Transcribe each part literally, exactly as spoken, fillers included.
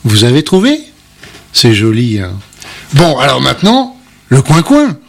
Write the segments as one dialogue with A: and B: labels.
A: Vous avez trouvé ? C'est joli, hein. Bon, alors maintenant, le coin-coin.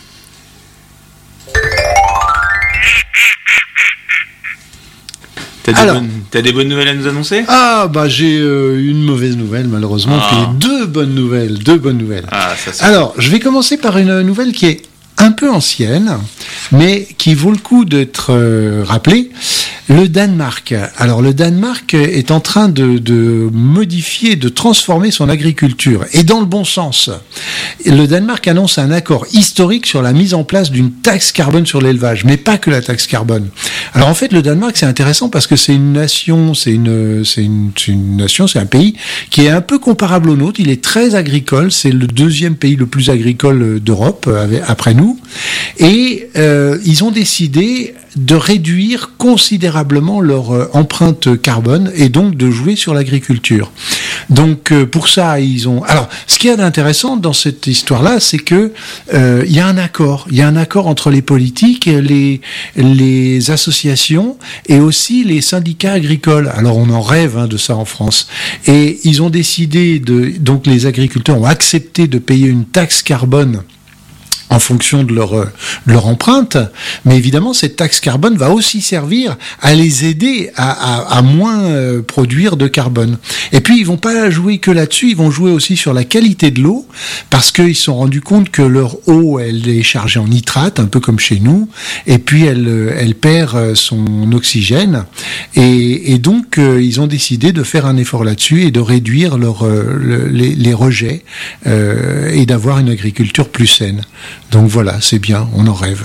B: T'as des, Alors, bonnes, t'as des bonnes nouvelles à nous annoncer ?
A: Ah, bah j'ai euh, une mauvaise nouvelle, malheureusement, ah. puis deux bonnes nouvelles, deux bonnes nouvelles.
B: Ah, ça, c'est
A: Alors, je vais commencer par une nouvelle qui est un peu ancienne, mais qui vaut le coup d'être euh, rappelée. Le Danemark. Alors, le Danemark est en train de, de modifier, de transformer son agriculture, et dans le bon sens. Le Danemark annonce un accord historique sur la mise en place d'une taxe carbone sur l'élevage, mais pas que la taxe carbone. Alors, en fait, le Danemark, c'est intéressant parce que c'est une nation, c'est une, c'est une, c'est une nation, c'est un pays qui est un peu comparable au nôtre. Il est très agricole. C'est le deuxième pays le plus agricole d'Europe, après nous. Et euh, ils ont décidé de réduire considérablement leur euh, empreinte carbone et donc de jouer sur l'agriculture. Donc euh, pour ça, ils ont... Alors, ce qu'il y a d'intéressant dans cette histoire-là, c'est que euh, il y a un accord. Il y a un accord entre les politiques, les, les associations et aussi les syndicats agricoles. Alors, on en rêve hein, de ça en France. Et ils ont décidé de... Donc, les agriculteurs ont accepté de payer une taxe carbone en fonction de leur, de leur empreinte, mais évidemment cette taxe carbone va aussi servir à les aider à, à, à moins euh, produire de carbone. Et puis ils vont pas jouer que là-dessus, ils vont jouer aussi sur la qualité de l'eau, parce qu'ils se sont rendus compte que leur eau, elle est chargée en nitrate, un peu comme chez nous, et puis elle, elle perd son oxygène, et, et donc euh, ils ont décidé de faire un effort là-dessus et de réduire leur, euh, le, les, les rejets euh, et d'avoir une agriculture plus saine. Donc voilà, c'est bien, on en rêve.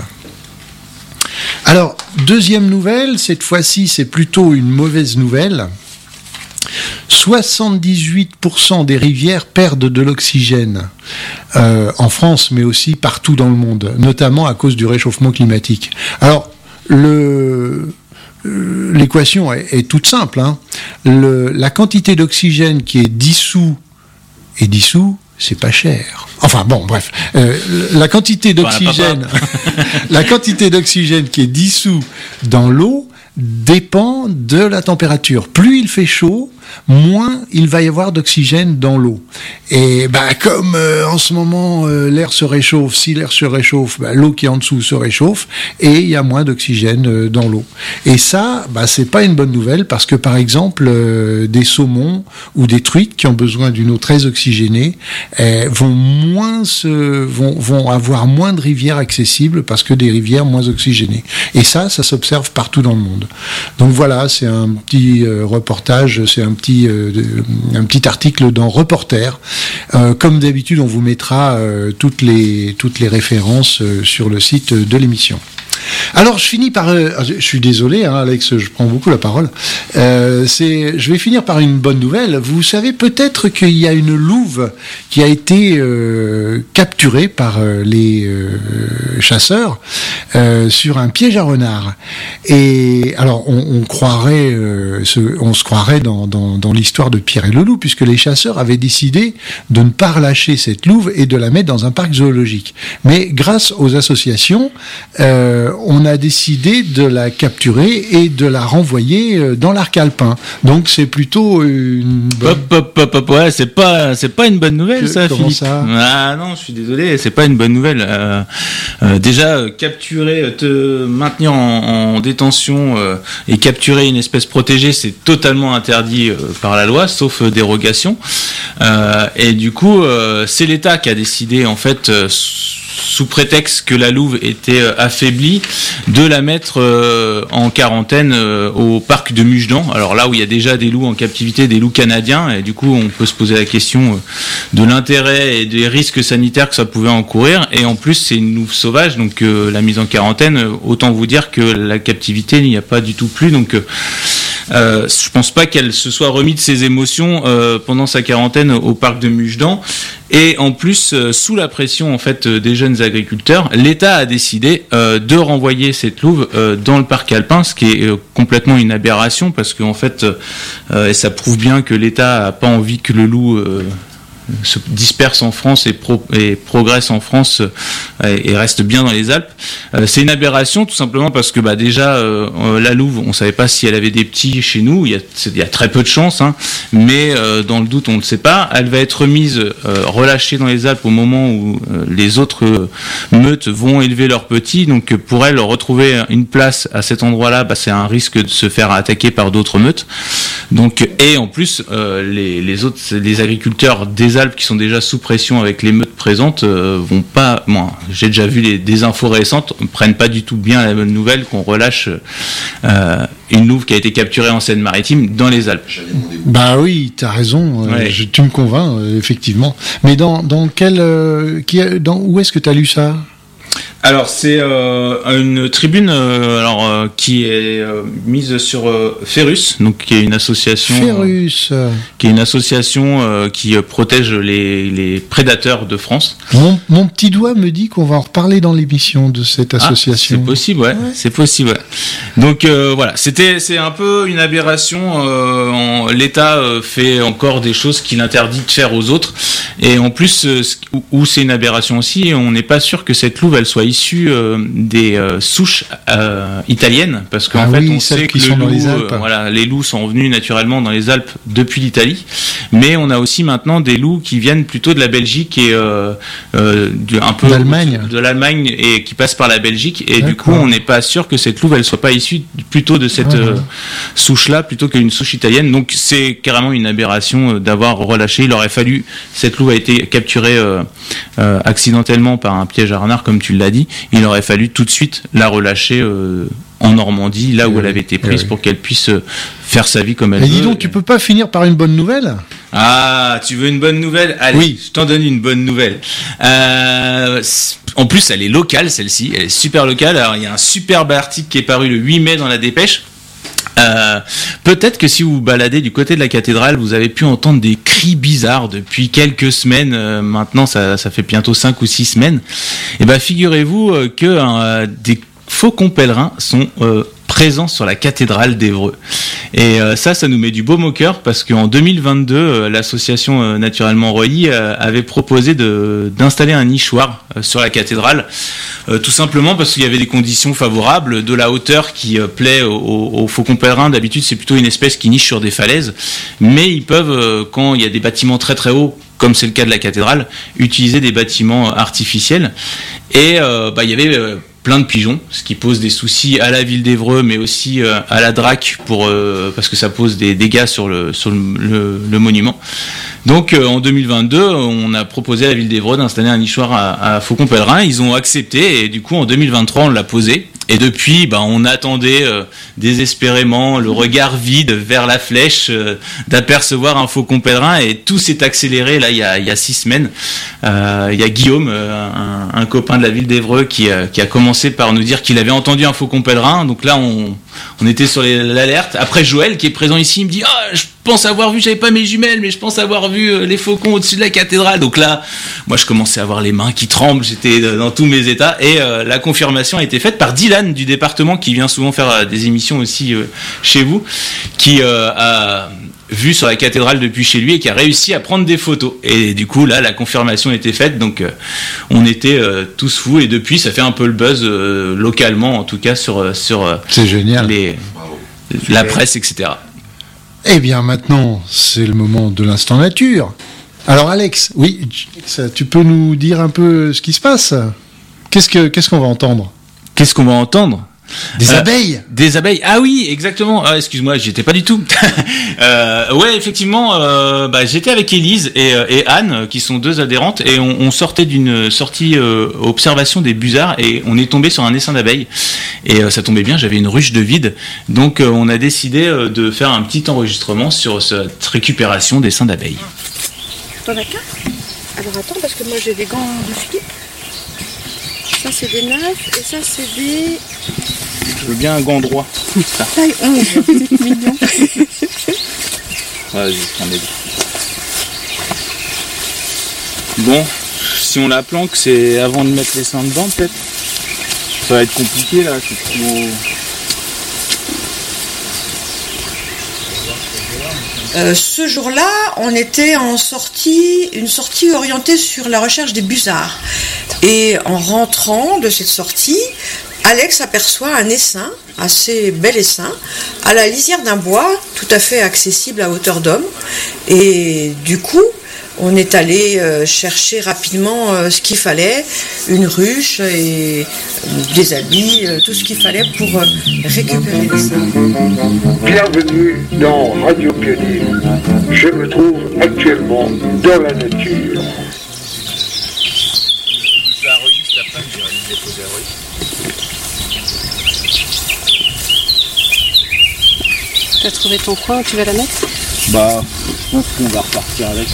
A: Alors, deuxième nouvelle, cette fois-ci, c'est plutôt une mauvaise nouvelle. soixante-dix-huit pour cent des rivières perdent de l'oxygène euh, en France, mais aussi partout dans le monde, notamment à cause du réchauffement climatique. Alors, le... l'équation est, est toute simple. Hein. Le, la quantité d'oxygène qui est dissous est dissous, c'est pas cher. Enfin bon, bref, euh, la quantité d'oxygène, la quantité d'oxygène qui est dissous dans l'eau dépend de la température. Plus il fait chaud, moins il va y avoir d'oxygène dans l'eau. Et bah, comme euh, en ce moment euh, l'air se réchauffe, si l'air se réchauffe, bah, l'eau qui est en dessous se réchauffe et il y a moins d'oxygène euh, dans l'eau. Et ça, bah, c'est pas une bonne nouvelle parce que par exemple euh, des saumons ou des truites qui ont besoin d'une eau très oxygénée euh, vont moins se, vont, vont avoir moins de rivières accessibles parce que des rivières moins oxygénées. Et ça, ça s'observe partout dans le monde. Donc voilà, c'est un petit euh, reportage, c'est un petit, euh, un petit article dans Reporter. Euh, comme d'habitude, on vous mettra euh, toutes les, toutes les références euh, sur le site de l'émission. Alors, je finis par... Euh, je suis désolé, hein, Alex, je prends beaucoup la parole. Euh, c'est, je vais finir par une bonne nouvelle. Vous savez peut-être qu'il y a une louve qui a été euh, capturée par euh, les euh, chasseurs euh, sur un piège à renard. Et alors, on, on croirait, euh, ce, on se croirait dans, dans, dans l'histoire de Pierre et le loup, puisque les chasseurs avaient décidé de ne pas relâcher cette louve et de la mettre dans un parc zoologique. Mais grâce aux associations, euh, on a décidé de la capturer et de la renvoyer dans l'arc alpin. Donc c'est plutôt une bonne...
B: Hop, hop, hop, hop, ouais, c'est pas, c'est pas une bonne nouvelle,
A: que,
B: ça,
A: comment
B: Philippe.
A: ça
B: Ah non, je suis désolé, c'est pas une bonne nouvelle. Euh, euh, déjà, euh, capturer, te maintenir en, en détention euh, et capturer une espèce protégée, c'est totalement interdit euh, par la loi, sauf euh, dérogation. Euh, et du coup, euh, c'est l'État qui a décidé, en fait, euh, sous prétexte que la louve était euh, affaiblie, de la mettre euh, en quarantaine euh, au parc de Mugedan. Alors là où il y a déjà des loups en captivité, des loups canadiens, et du coup on peut se poser la question euh, de l'intérêt et des risques sanitaires que ça pouvait encourir. Et en plus c'est une louve sauvage, donc euh, la mise en quarantaine, euh, autant vous dire que la captivité n'y a pas du tout plu. Donc euh, Euh, je pense pas qu'elle se soit remise de ses émotions euh, pendant sa quarantaine au parc de Mugedan. Et en plus, euh, sous la pression en fait euh, des jeunes agriculteurs, l'État a décidé euh, de renvoyer cette louve euh, dans le parc alpin, ce qui est euh, complètement une aberration parce qu'en fait, euh, et ça prouve bien que l'État a pas envie que le loup euh, se disperse en France et, pro, et progresse en France euh, et, et reste bien dans les Alpes. Euh, c'est une aberration tout simplement parce que bah, déjà euh, la louve, on ne savait pas si elle avait des petits chez nous, il y a, il y a très peu de chance, hein, mais euh, dans le doute on ne le sait pas. Elle va être remise, euh, relâchée dans les Alpes au moment où euh, les autres euh, meutes vont élever leurs petits, donc pour elle retrouver une place à cet endroit-là, bah, c'est un risque de se faire attaquer par d'autres meutes. Donc, et en plus, euh, les, les autres, les agriculteurs des Alpes qui sont déjà sous pression avec les meutes présentes, euh, vont pas. Moi, j'ai déjà vu les, des infos récentes, prennent pas du tout bien la bonne nouvelle qu'on relâche euh, une louve qui a été capturée en Seine-Maritime dans les Alpes.
A: Bah oui, t'as raison. Ouais. Je, tu me convaincs, euh, effectivement. Mais dans dans quel, euh, qui, dans où est-ce que t'as lu ça?
B: Alors c'est euh, une tribune euh, alors euh, qui est euh, mise sur euh, Ferus, donc qui est une association
A: Ferus,
B: euh, qui est une association euh, qui euh, protège les, les prédateurs de France.
A: Mon, mon petit doigt me dit qu'on va en reparler dans l'émission de cette association.
B: Ah, c'est possible, ouais, ouais. c'est possible. Ouais. Donc euh, voilà, c'était c'est un peu une aberration. Euh, en, L'État euh, fait encore des choses qu'il interdit de faire aux autres, et en plus euh, où, où c'est une aberration aussi, on n'est pas sûr que cette louve elle soit issue euh, des euh, souches euh, italiennes, parce qu'en
A: ah
B: fait
A: oui,
B: on sait que
A: qui
B: le
A: sont
B: loup,
A: dans les Alpes.
B: Euh, voilà, les loups sont revenus naturellement dans les Alpes depuis l'Italie, mais on a aussi maintenant des loups qui viennent plutôt de la Belgique et euh, euh, du, un peu
A: d'Allemagne.
B: de l'Allemagne et qui passent par la Belgique, et
A: D'accord.
B: du coup on n'est pas sûr que cette louve elle soit pas issue plutôt de cette
A: ah,
B: euh, souche là plutôt qu'une souche italienne. Donc c'est carrément une aberration d'avoir relâché. Il aurait fallu, cette louve a été capturée euh, euh, accidentellement par un piège à renard comme tu l'as dit, il aurait fallu tout de suite la relâcher euh, en Normandie, là où
A: oui,
B: elle avait été prise,
A: oui.
B: pour qu'elle puisse faire sa vie comme elle
A: Mais
B: veut.
A: dis donc, tu peux pas finir par une bonne nouvelle?
B: Ah, tu veux une bonne nouvelle? Allez,
A: oui.
B: Je t'en donne une bonne nouvelle. Euh, en plus, elle est locale, celle-ci. Elle est super locale. Alors, il y a un superbe article qui est paru le huit mai dans la Dépêche. Euh, peut-être que si vous vous baladez du côté de la cathédrale, vous avez pu entendre des cris bizarres depuis quelques semaines. Euh, maintenant, ça, ça fait bientôt cinq ou six semaines. Et ben, figurez-vous euh, que euh, des faucons pèlerins sont euh, présents sur la cathédrale d'Évreux. Et euh, ça, ça nous met du baume au cœur, parce qu'en deux mille vingt-deux, euh, l'association euh, Naturellement Reuilly euh, avait proposé de, d'installer un nichoir euh, sur la cathédrale, euh, tout simplement parce qu'il y avait des conditions favorables, de la hauteur qui euh, plaît aux, aux faucons pèlerins. D'habitude, c'est plutôt une espèce qui niche sur des falaises, mais ils peuvent, euh, quand il y a des bâtiments très très hauts, comme c'est le cas de la cathédrale, utiliser des bâtiments artificiels. Et euh, bah, il y avait euh, plein de pigeons, ce qui pose des soucis à la ville d'Évreux, mais aussi euh, à la D R A C, pour, euh, parce que ça pose des dégâts sur le, sur le, le, le monument. Donc euh, en deux mille vingt-deux, on a proposé à la ville d'Évreux d'installer un nichoir à, à faucons pèlerins. Ils ont accepté, et du coup en deux mille vingt-trois, on l'a posé. Et depuis, bah, on attendait euh, désespérément, le regard vide vers la flèche, euh, d'apercevoir un faucon pèlerin, et tout s'est accéléré là il y a, il y a six semaines. Euh, il y a Guillaume, euh, un, un copain de la ville d'Évreux, qui, euh, qui a commencé par nous dire qu'il avait entendu un faucon pèlerin. Donc là, on, on était sur les, l'alerte. Après, Joël, qui est présent ici, il me dit ah, je pense avoir vu, j'avais pas mes jumelles, mais je pense avoir vu euh, les faucons au-dessus de la cathédrale. Donc là, moi, je commençais à avoir les mains qui tremblent. J'étais dans tous mes états, et euh, la confirmation a été faite par Dylan du département, qui vient souvent faire euh, des émissions aussi euh, chez vous, qui euh, a vu sur la cathédrale depuis chez lui et qui a réussi à prendre des photos. Et du coup, là, la confirmation a été faite, donc euh, on était euh, tous fous, et depuis, ça fait un peu le buzz euh, localement, en tout cas sur sur euh,
A: c'est génial.
B: Les, la presse, et cetera.
A: Eh bien, maintenant, c'est le moment de l'instant nature. Alors, Alex, oui, tu peux nous dire un peu ce qui se passe? Qu'est-ce que qu'est-ce qu'on va entendre?
B: Qu'est-ce qu'on va entendre?
A: Des
B: euh,
A: abeilles.
B: Des abeilles. Ah oui, exactement. Ah, excuse-moi, j'y étais pas du tout. euh, ouais, effectivement, euh, bah, j'étais avec Élise et, et Anne, qui sont deux adhérentes, et on, on sortait d'une sortie euh, observation des busards, et on est tombé sur un essaim d'abeilles. Et euh, ça tombait bien, j'avais une ruche de vide, donc euh, on a décidé euh, de faire un petit enregistrement sur cette récupération d'essaims d'abeilles.
C: T'en as qu'un? Alors attends, parce que moi j'ai des gants de Philippe. Ça c'est des neufs, et ça c'est des...
B: Je veux bien un gant droit. Ça.
C: Taille onze, c'est mignon.
B: Vas-y, j'en ai deux. Bon, si on la planque, c'est avant de mettre les seins dedans, peut-être. Ça va être compliqué là, c'est trop...
C: Euh, ce jour-là, on était en sortie, une sortie orientée sur la recherche des busards. Et en rentrant de cette sortie, Alex aperçoit un essaim, assez bel essaim, à la lisière d'un bois, tout à fait accessible à hauteur d'homme. Et du coup, on est allé euh, chercher rapidement euh, ce qu'il fallait, une ruche et euh, des habits, euh, tout ce qu'il fallait pour euh, récupérer l'essaim.
D: Bienvenue dans Radio Pionnier. Je me trouve actuellement dans la nature.
C: Tu as trouvé ton coin, tu vas la mettre ?
B: Bah, je pense qu'on va repartir avec.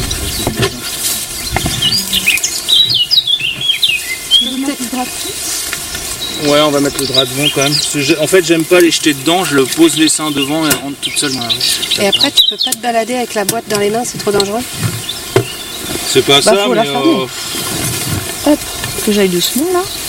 B: Ouais, on va mettre le drap devant quand même. Parce que j'ai- en fait, j'aime pas les jeter dedans, je le pose les seins devant et elle rentre toute seule dans la ruche.
C: Et après, tu peux pas te balader avec la boîte dans les mains, c'est trop dangereux.
B: C'est pas
C: Bah,
B: ça,
C: faut
B: mais
C: la fermer.
B: euh,
C: Hop, que j'aille doucement là.